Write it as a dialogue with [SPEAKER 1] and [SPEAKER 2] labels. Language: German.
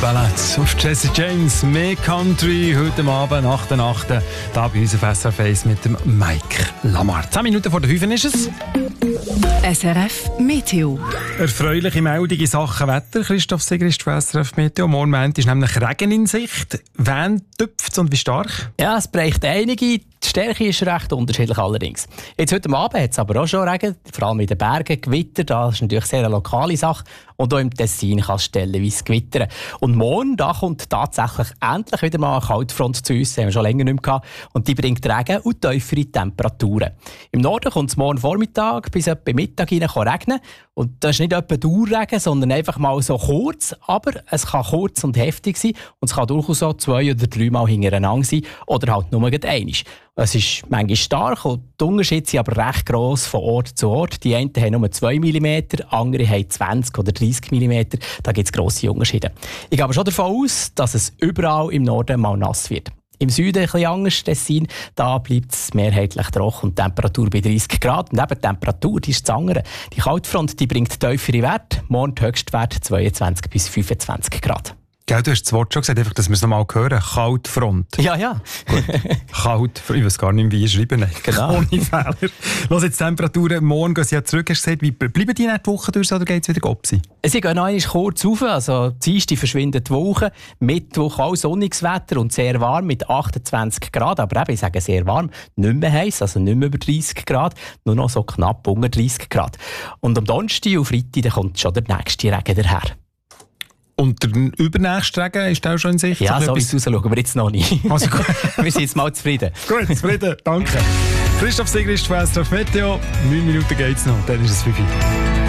[SPEAKER 1] Balance auf Jesse James, mehr Country, heute Abend nach der Nacht, da bei uns auf SRF 1 mit dem Mike Lamar. 10 Minuten vor der 5 ist es.
[SPEAKER 2] SRF Meteo.
[SPEAKER 1] Erfreuliche Meldung in Sachen Wetter. Christoph Sigrist von SRF Meteo. Morgen Montag ist nämlich Regen in Sicht. Wann tüpft es und wie stark?
[SPEAKER 3] Ja, es bräuchte einige. Die Stärke ist recht unterschiedlich allerdings. Jetzt heute Abend hat es aber auch schon Regen, vor allem in den Bergen, Gewitter. Das ist natürlich sehr eine lokale Sache. Und auch im Tessin kann es stellenweise gewittern. Und morgen da kommt tatsächlich endlich wieder mal eine Kaltfront zu uns. Das haben wir schon länger nicht mehr gehabt. Und die bringt Regen und tiefere Temperaturen. Im Norden kommt es morgen Vormittag bis etwa Mittag rein regnen. Und das ist nicht etwa Dauerregen, sondern einfach mal so kurz. Aber es kann kurz und heftig sein. Und es kann durchaus auch 2 oder 3 Mal hintereinander sein. Oder halt nur einmal. Es ist manchmal stark und die Unterschiede sind aber recht gross von Ort zu Ort. Die einen haben nur 2 mm, andere haben 20 oder 30 mm. Da gibt es grosse Unterschiede. Ich gehe aber schon davon aus, dass es überall im Norden mal nass wird. Im Süden ein bisschen anders, Tessin, da bleibt es mehrheitlich trocken und die Temperatur bei 30 Grad. Und eben die Temperatur, die ist das andere. Die Kaltfront, die bringt tiefere Werte. Morgen der Höchstwert 22 bis 25 Grad.
[SPEAKER 1] Gell, du hast das Wort schon gesagt, einfach, dass wir es noch mal hören. Kaltfront.
[SPEAKER 3] Ja.
[SPEAKER 1] Gut. Kaltfront. Ich weiß gar nicht, wie ich schreiben.
[SPEAKER 3] Genau.
[SPEAKER 1] Ohne Fehler. Los, jetzt die Temperaturen. Morgen gehen sie ja zurück. Hast du gesagt, wie bleiben die nicht die Woche durch oder geht es wieder gopsi?
[SPEAKER 3] Sie gehen noch einmal kurz rauf. Also, Dienstag verschwindet die Woche. Mittwoch auch sonniges Wetter und sehr warm mit 28 Grad. Aber eben, ich sage sehr warm. Nicht mehr heiß, also nicht mehr über 30 Grad. Nur noch so knapp unter 30 Grad. Und am Donnerstag und Freitag dann kommt schon der nächste Regen daher.
[SPEAKER 1] Und der übernächste Regen ist auch schon in Sicht?
[SPEAKER 3] Ja, so wie es aussieht, schauen wir jetzt noch nicht.
[SPEAKER 1] Also,
[SPEAKER 3] wir sind jetzt mal zufrieden.
[SPEAKER 1] Gut, zufrieden, danke. Christoph Sigrist von SRF Meteo. 9 Minuten geht's noch, dann ist es 5 Uhr.